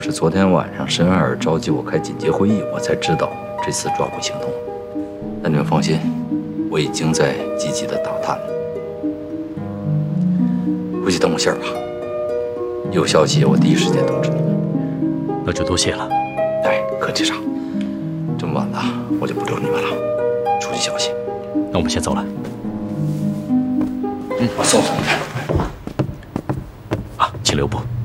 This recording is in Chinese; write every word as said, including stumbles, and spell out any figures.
是昨天晚上申爱尔召集我开紧急会议，我才知道这次抓捕行动。但你们放心，我已经在积极的打探了。回去等我信儿吧，有消息我第一时间通知你们。 那就多谢了。 哎，客气啥？这么晚了，我就不留你们了，出去小心。 那我们先走了。 嗯，我送送你。 啊，请留步。